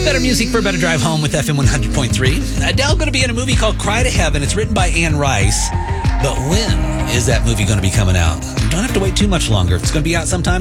Better music for a better drive home with FM 100.3. Adele going to be in a movie called Cry to Heaven. It's written by Anne Rice. But when is that movie going to be coming out? You don't have to wait too much longer. It's going to be out sometime